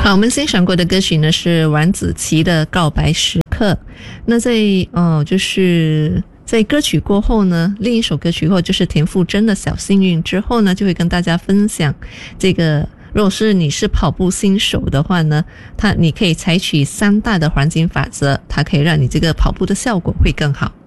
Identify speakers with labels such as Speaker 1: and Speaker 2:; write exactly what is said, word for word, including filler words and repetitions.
Speaker 1: 好，我们欣赏过的歌曲呢是王子琪的《告白时刻》。那在呃，就是在歌曲过后呢，另一首歌曲后就是田馥甄的《小幸运》之后呢，就会跟大家分享这个。如果是你是跑步新手的话呢，它你可以采取三大的黄金法则，它可以让你这个跑步的效果会更好。